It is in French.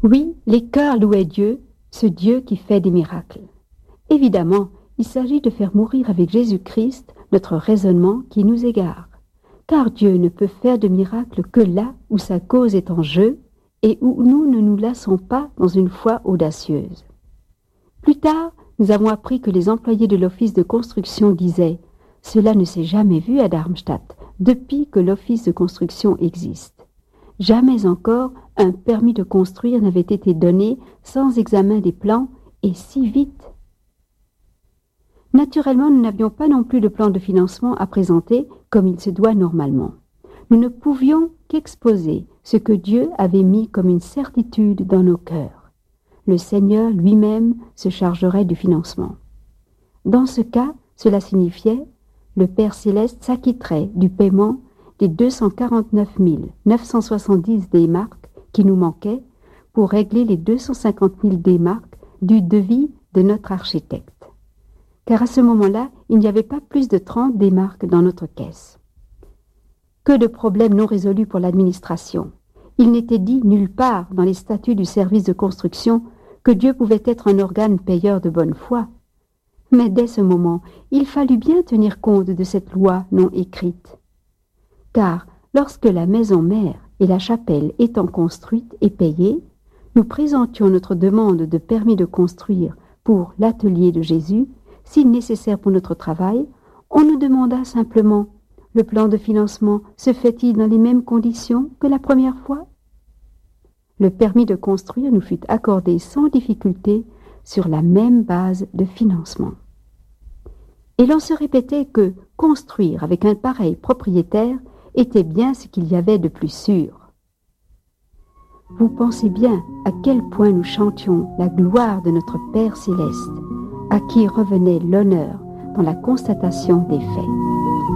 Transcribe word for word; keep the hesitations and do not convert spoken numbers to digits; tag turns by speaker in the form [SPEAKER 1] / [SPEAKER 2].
[SPEAKER 1] Oui, les cœurs louaient Dieu, ce Dieu qui fait des miracles. Évidemment, il s'agit de faire mourir avec Jésus-Christ notre raisonnement qui nous égare. Car Dieu ne peut faire de miracle que là où sa cause est en jeu et où nous ne nous lassons pas dans une foi audacieuse. Plus tard, nous avons appris que les employés de l'office de construction disaient « Cela ne s'est jamais vu à Darmstadt depuis que l'office de construction existe. Jamais encore un permis de construire n'avait été donné sans examen des plans et si vite. » Naturellement, nous n'avions pas non plus de plan de financement à présenter comme il se doit normalement. Nous ne pouvions qu'exposer ce que Dieu avait mis comme une certitude dans nos cœurs. Le Seigneur lui-même se chargerait du financement. Dans ce cas, cela signifiait le Père Céleste s'acquitterait du paiement des deux cent quarante-neuf mille neuf cent soixante-dix D-marks qui nous manquaient pour régler les deux cent cinquante mille D-marks du devis de notre architecte. Car à ce moment-là, il n'y avait pas plus de trente D-marks dans notre caisse. Que de problèmes non résolus pour l'administration. Il n'était dit nulle part dans les statuts du service de construction que Dieu pouvait être un organe payeur de bonne foi. Mais dès ce moment, il fallut bien tenir compte de cette loi non écrite. Car lorsque la maison mère et la chapelle étant construites et payées, nous présentions notre demande de permis de construire pour l'atelier de Jésus, si nécessaire pour notre travail, on nous demanda simplement « Le plan de financement se fait-il dans les mêmes conditions que la première fois ?» Le permis de construire nous fut accordé sans difficulté sur la même base de financement. Et l'on se répétait que construire avec un pareil propriétaire était bien ce qu'il y avait de plus sûr. Vous pensez bien à quel point nous chantions la gloire de notre Père céleste, à qui revenait l'honneur dans la constatation des faits.